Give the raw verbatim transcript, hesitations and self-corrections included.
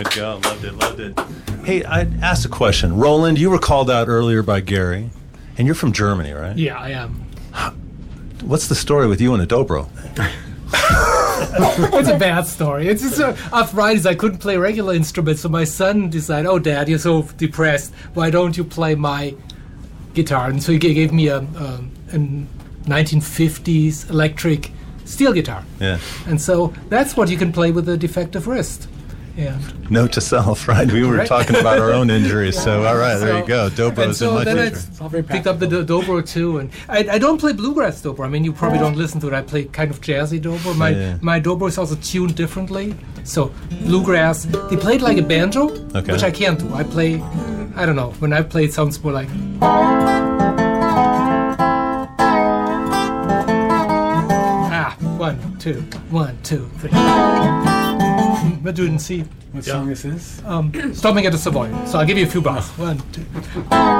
Good go. Loved it. Loved it. Hey, I asked a question. Roland, you were called out earlier by Gary, and you're from Germany, right? Yeah, I am. What's the story with you and a dobro? It's a bad story. It's just uh, arthritis. I couldn't play regular instruments, so my son decided, "Oh, Dad, you're so depressed. Why don't you play my guitar?" And so he g- gave me a, a, a nineteen fifties electric steel guitar. Yeah. And so that's what you can play with a defective wrist. Yeah. Note to self, right? We were Right. talking about our own injuries, Yeah. so all right, there So- you go. Dobro's and so in my then future. I picked up the do- dobro too, and I, I don't play bluegrass dobro. I mean, you probably don't listen to it. I play kind of jazzy dobro. My Yeah. my dobro is also tuned differently. So bluegrass, they play it like a banjo, Okay. which I can't do. I play, I don't know. When I play, it sounds more like. Ah, one, two, one, two, three. We're doing C. What song is this? Um, Stopping at the Savoy. So I'll give you a few bars. One, two.